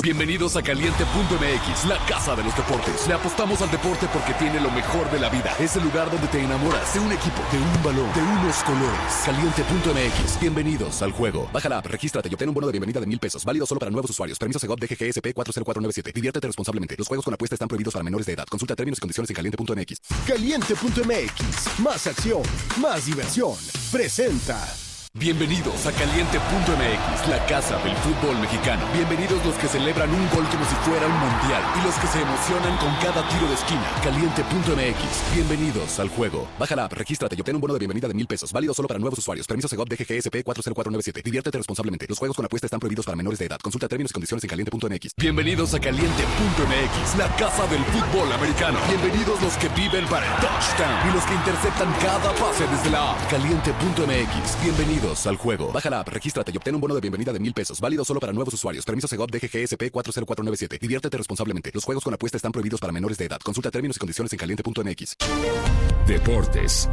Bienvenidos a Caliente.mx, la casa de los deportes. Le apostamos al deporte porque tiene lo mejor de la vida. Es el lugar donde te enamoras de un equipo, de un balón, de unos colores. Caliente.mx, bienvenidos al juego. Baja la app, regístrate y obtén un bono de bienvenida de $1,000. Válido solo para nuevos usuarios. Permiso Segov DGGSP 40497. Diviértete responsablemente. Los juegos con apuesta están prohibidos para menores de edad. Consulta términos y condiciones en Caliente.mx. Caliente.mx, más acción, más diversión. Presenta. Bienvenidos a Caliente.mx, la casa del fútbol mexicano. Bienvenidos los que celebran un gol como si fuera un mundial y los que se emocionan con cada tiro de esquina. Caliente.mx, bienvenidos al juego. Baja la app, regístrate y obtén un bono de bienvenida de $1,000. Válido solo para nuevos usuarios. Permiso Segov DGGSP 40497. Diviértete responsablemente. Los juegos con apuesta están prohibidos para menores de edad. Consulta términos y condiciones en Caliente.mx. Bienvenidos a Caliente.mx, la casa del fútbol americano. Bienvenidos los que viven para el touchdown y los que interceptan cada pase desde la app. Caliente.mx, bienvenidos al juego. Baja la app, regístrate y obtén un bono de bienvenida de $1,000. Válido solo para nuevos usuarios. Permiso Segov DGGSP 40497. Diviértete responsablemente. Los juegos con apuesta están prohibidos para menores de edad. Consulta términos y condiciones en Caliente.mx. Deportes.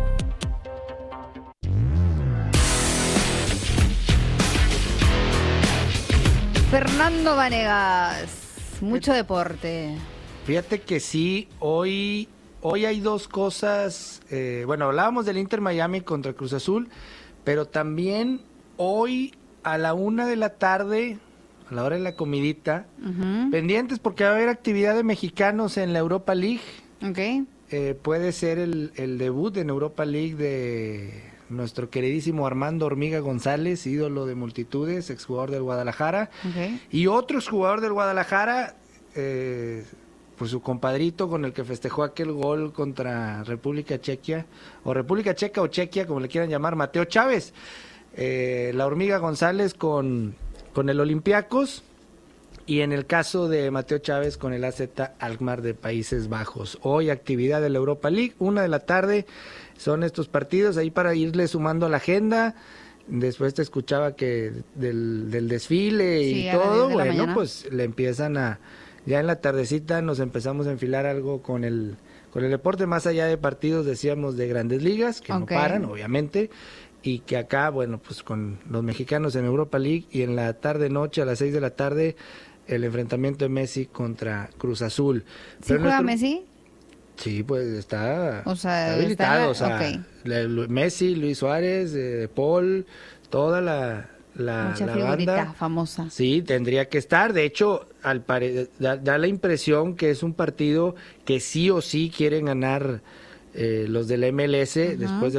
Fernando Vanegas, mucho deporte. Fíjate que sí, hoy hay dos cosas. Bueno, hablábamos del Inter Miami contra Cruz Azul, pero también hoy a la 1:00 p.m, a la hora de la comidita, pendientes porque va a haber actividad de mexicanos en la Europa League. Okay. Puede ser el debut en Europa League de nuestro queridísimo Armando Hormiga González, ídolo de multitudes, exjugador del Guadalajara. Okay. Y otro exjugador del Guadalajara, pues su compadrito con el que festejó aquel gol contra República Checa, o Chequia, como le quieran llamar, Mateo Chávez. La Hormiga González con el Olympiacos, y en el caso de Mateo Chávez con el AZ Alkmaar de Países Bajos. Hoy actividad de la Europa League, 1:00 p.m, son estos partidos, ahí para irle sumando a la agenda. Después te escuchaba que del desfile sí, y todo, bueno, mañana. pues le empiezan a... Ya en la tardecita nos empezamos a enfilar algo con el deporte, más allá de partidos, decíamos, de grandes ligas, que no paran, obviamente, y que acá, bueno, pues con los mexicanos en Europa League, y en la tarde-noche, a las 6:00 p.m, el enfrentamiento de Messi contra Cruz Azul. ¿Sí juega Messi? Sí, pues está, está habilitado, Messi, Luis Suárez, Paul, toda la mucha la figurita banda famosa. Sí, tendría que estar. De hecho, da la impresión que es un partido que sí o sí quieren ganar los del MLS después de